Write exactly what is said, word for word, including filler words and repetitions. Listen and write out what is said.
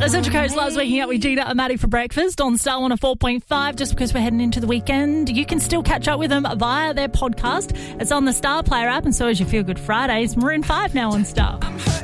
Essential Coast loves waking up with Gina and Maddie for breakfast on Star one oh four point five. Just because we're heading into the weekend, you can still catch up with them via their podcast. It's on the Star Player app, and so is your Feel Good Fridays. Maroon five now on Star.